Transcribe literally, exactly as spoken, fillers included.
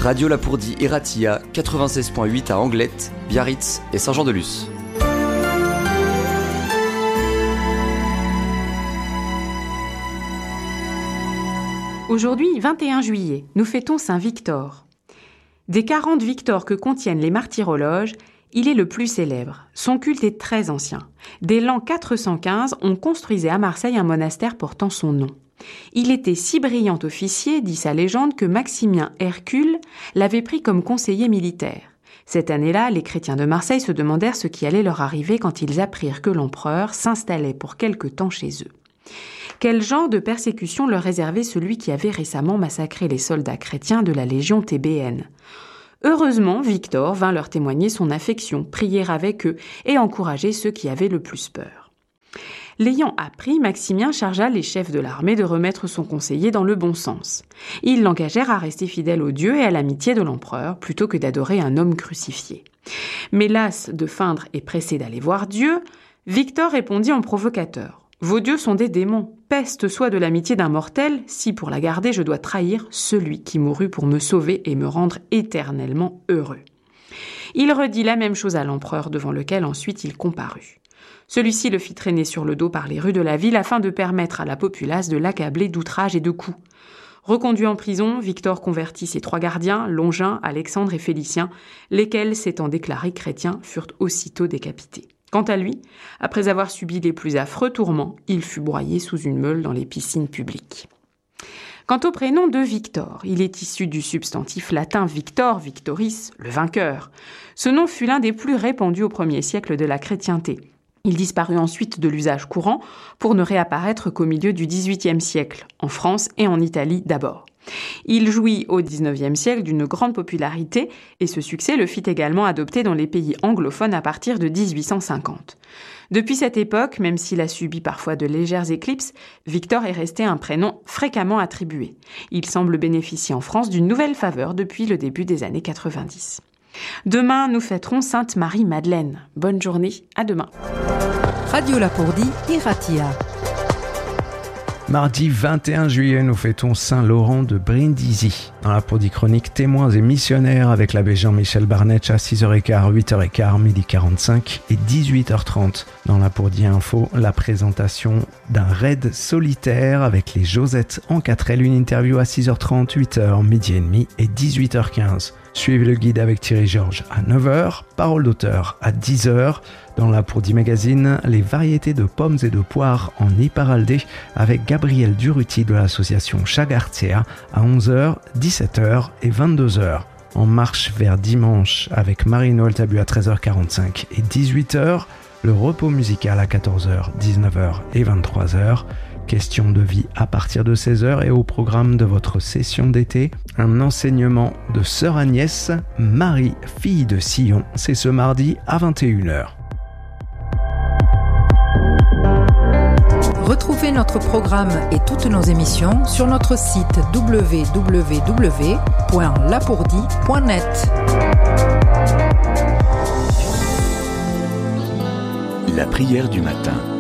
Radio Lapourdie et Ratia, quatre-vingt-seize virgule huit à Anglette, Biarritz et Saint-Jean-de-Luz. Aujourd'hui, vingt et un juillet, nous fêtons Saint Victor. Des quarante Victors que contiennent les martyrologes, il est le plus célèbre. Son culte est très ancien. Dès l'an quatre cent quinze, on construisait à Marseille un monastère portant son nom. Il était si brillant officier, dit sa légende, que Maximien Hercule l'avait pris comme conseiller militaire. Cette année-là, les chrétiens de Marseille se demandèrent ce qui allait leur arriver quand ils apprirent que l'empereur s'installait pour quelque temps chez eux. Quel genre de persécution leur réservait celui qui avait récemment massacré les soldats chrétiens de la Légion thébaine ? Heureusement, Victor vint leur témoigner son affection, prier avec eux et encourager ceux qui avaient le plus peur. L'ayant appris, Maximien chargea les chefs de l'armée de remettre son conseiller dans le bon sens. Ils l'engagèrent à rester fidèle au Dieu et à l'amitié de l'empereur, plutôt que d'adorer un homme crucifié. Mais las de feindre et pressé d'aller voir Dieu, Victor répondit en provocateur. « Vos dieux sont des démons. Peste soit de l'amitié d'un mortel, si pour la garder je dois trahir celui qui mourut pour me sauver et me rendre éternellement heureux. » Il redit la même chose à l'empereur, devant lequel ensuite il comparut. Celui-ci le fit traîner sur le dos par les rues de la ville afin de permettre à la populace de l'accabler d'outrages et de coups. Reconduit en prison, Victor convertit ses trois gardiens, Longin, Alexandre et Félicien, lesquels, s'étant déclarés chrétiens, furent aussitôt décapités. Quant à lui, après avoir subi les plus affreux tourments, il fut broyé sous une meule dans les piscines publiques. Quant au prénom de Victor, il est issu du substantif latin victor, victoris, le vainqueur. Ce nom fut l'un des plus répandus au premier siècle de la chrétienté. Il disparut ensuite de l'usage courant pour ne réapparaître qu'au milieu du dix-huitième siècle, en France et en Italie d'abord. Il jouit au dix-neuvième siècle d'une grande popularité et ce succès le fit également adopter dans les pays anglophones à partir de dix-huit cent cinquante. Depuis cette époque, même s'il a subi parfois de légères éclipses, Victor est resté un prénom fréquemment attribué. Il semble bénéficier en France d'une nouvelle faveur depuis le début des années quatre-vingt-dix. Demain, nous fêterons Sainte Marie-Madeleine. Bonne journée, à demain. Radio Lapourdie et Ratia. Mardi vingt et un juillet, nous fêtons Saint-Laurent de Brindisi. Dans la Lapourdie chronique, témoins et missionnaires avec l'abbé Jean-Michel Barnetch à six heures quinze, huit heures quinze, midi quarante-cinq et dix-huit heures trente. Dans la Lapourdie Info, la présentation d'un raid solitaire avec les Josettes en quatre L, une interview à six heures trente, huit heures, midi et demi et dix-huit heures quinze. Suivez le guide avec Thierry Georges à neuf heures, parole d'auteur à dix heures. Dans la Lapourdie Magazine, les variétés de pommes et de poires en Iparaldé avec Gabriel Duruti de l'association Chagartia à onze heures, dix-sept heures et vingt-deux heures. En marche vers dimanche avec Marie-Noël Tabu à treize heures quarante-cinq et dix-huit heures. Le repos musical à quatorze heures, dix-neuf heures et vingt-trois heures. Question de vie à partir de seize heures et au programme de votre session d'été, un enseignement de Sœur Agnès, Marie, fille de Sion. C'est ce mardi à vingt et une heures. Retrouvez notre programme et toutes nos émissions sur notre site w w w point lapourdie point net. La prière du matin.